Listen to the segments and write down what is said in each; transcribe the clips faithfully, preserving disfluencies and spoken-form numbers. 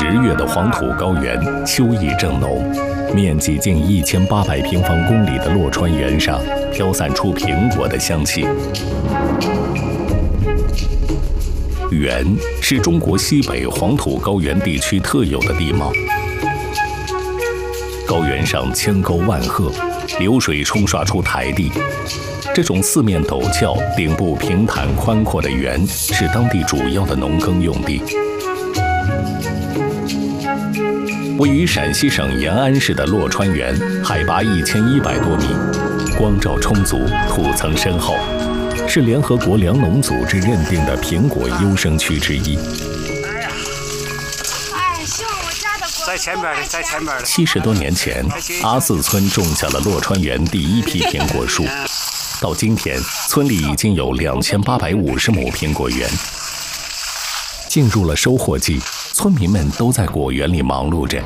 十月的黄土高原，秋意正浓，面积近一千八百平方公里的洛川原上飘散出苹果的香气。原是中国西北黄土高原地区特有的地貌，高原上千沟万壑，流水冲刷出台地。这种四面陡峭、顶部平坦宽阔的原，是当地主要的农耕用地。位于陕西省延安市的洛川原，海拔一千一百多米，光照充足，土层深厚，是联合国粮农组织认定的苹果优生区之一。 在前边的，在前边的。 七十多年前，阿寺村种下了洛川原第一批苹果树。到今天，村里已经有两千八百五十亩苹果园。进入了收获季，村民们都在果园里忙碌着。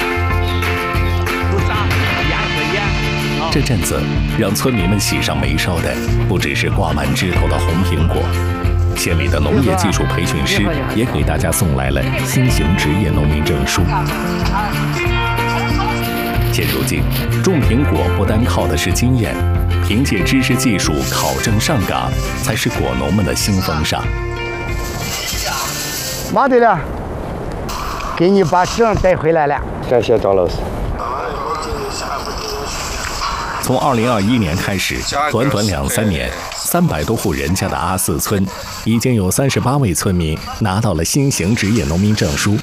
这阵子，让村民们喜上眉梢的，不只是挂满枝头的红苹果，县里的农业技术培训师也给大家送来了新型职业农民证书。现如今，种苹果不单靠的是经验，凭借知识技术考证上岗，才是果农们的新风尚。 妈对了，给你把证带回来了。 感谢张老师。 从二零二一年开始，短短两三年，三百多户人家的阿寺村，已经有三十八位村民拿到了新型职业农民证书。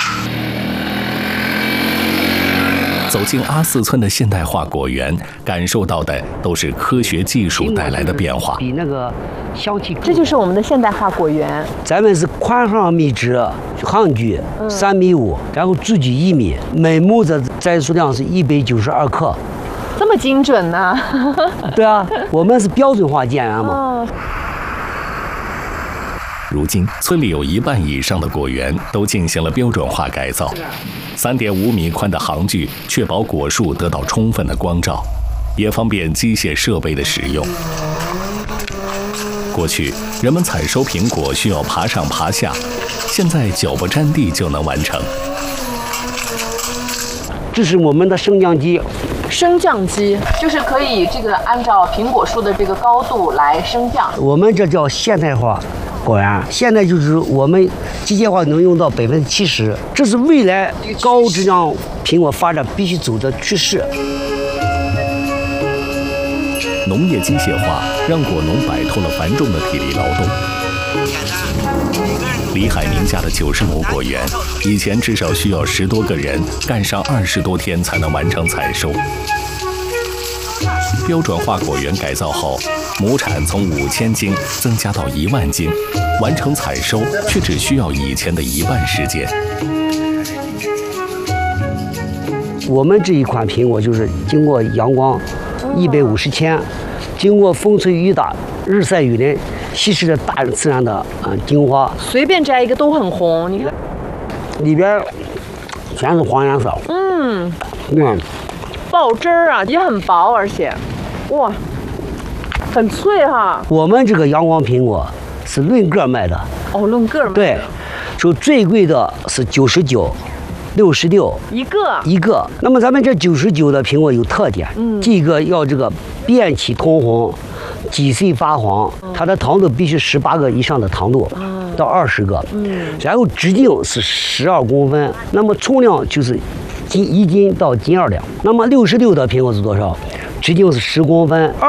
走进阿寺村的现代化果园，感受到的都是科学技术带来的变化。 比那个香气， 这就是我们的现代化果园。 咱们是宽上米直，行距三米五，然后直距一米，每亩的栽树量是一百九十二克。 这么精准呢、啊？ 对啊，我们是标准化建园嘛。 哦、 如今，村里有一半以上的果园都进行了标准化改造。三点五米宽的行距，确保果树得到充分的光照，也方便机械设备的使用。过去，人们采收苹果需要爬上爬下，现在脚不沾地就能完成。 这是我们的升降机。 升降机就是可以这个按照苹果树的这个高度来升降。 我们这叫现代化果园，现在就是我们机械化能用到百分之七十，这是未来高质量苹果发展必须走的趋势。 农业机械化让果农摆脱了繁重的体力劳动。李海明家的九十亩果园，以前至少需要十多个人干上二十多天才能完成采收。标准化果园改造后，亩产从五千斤增加到一万斤，完成采收却只需要以前的一半时间。 我们这一款苹果就是经过阳光一百五十天，经过风吹雨打、日晒雨淋，稀释了大自然的呃精华。 随便摘一个都很红，你看， 里边全是黄颜色。 嗯， 嗯， 爆汁儿啊，也很薄，而且，哇，很脆哈。 我们这个阳光苹果是论个卖的。 哦，论个卖的。 对，就最贵的是九十九。六十六一个一个，那么咱们这九十九的苹果有特点，嗯，第一个要这个遍体通红，几岁发黄，嗯、它的糖度必须十八个以上的糖度，嗯、到二十个，嗯，然后直径是十二公分，那么重量就是斤一斤到斤二两，那么六十六的苹果是多少？直径是十公分。